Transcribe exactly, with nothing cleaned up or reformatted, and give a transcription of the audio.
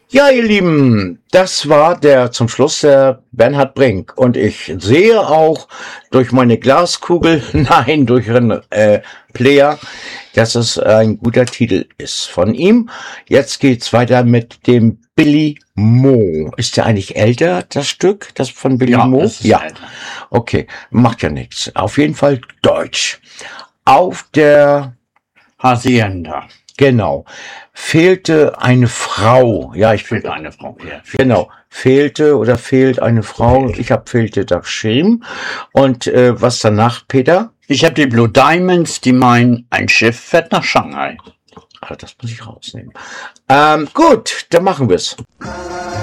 Ja, ihr Lieben, das war der zum Schluss der Bernhard Brink. Und ich sehe auch durch meine Glaskugel, nein, durch einen äh, Player, dass es ein guter Titel ist von ihm. Jetzt geht's weiter mit dem Billy Mo. Ist der eigentlich älter, das Stück, das von Billy Ja, Mo? das ist Ja, älter. okay, macht ja nichts. Auf jeden Fall Deutsch. Auf der Hacienda. Genau. Fehlte eine Frau. Ja, ich Fehlt eine Frau. Ja. Genau. Fehlte oder fehlt eine Frau. Ich habe fehlte da geschrieben. Und äh, was danach, Peter? Ich habe die Blue Diamonds, die meinen, ein Schiff fährt nach Shanghai. Ah, das muss ich rausnehmen. Ähm, gut, dann machen wir's.